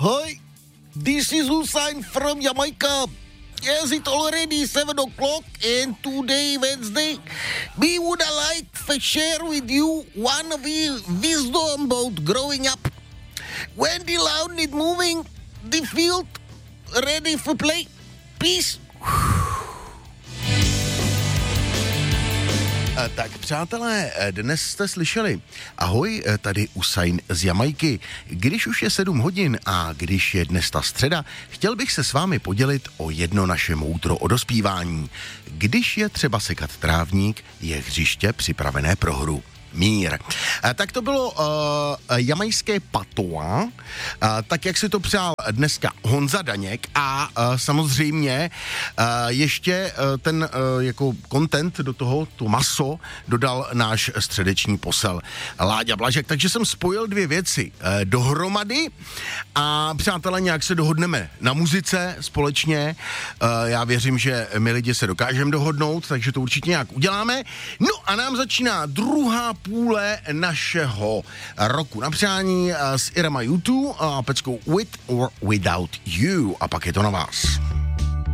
Hi, this is Hussein from Jamaica. Yes, it's already 7 o'clock and today, Wednesday, we would like to share with you one of the wisdom about growing up. When the loud is moving, the field ready for play. Peace. Tak přátelé, dnes jste slyšeli. Ahoj, tady Usain z Jamajky. Když už je 7 hodin a když je dnes ta středa, chtěl bych se s vámi podělit o jedno naše moudro o dospívání. Když je třeba sekat trávník, je hřiště připravené pro hru. Mír. Tak to bylo jamajské patois, tak jak si to přál dneska Honza Daněk a samozřejmě ještě ten jako content do toho, to maso, dodal náš středeční posel Láďa Blažek, takže jsem spojil dvě věci dohromady a přátelé, nějak se dohodneme na muzice společně, já věřím, že my lidi se dokážeme dohodnout, takže to určitě nějak uděláme. No a nám začíná druhá půle našeho roku na přání s Irama U2 a peckou With or Without You a pak je to na vás.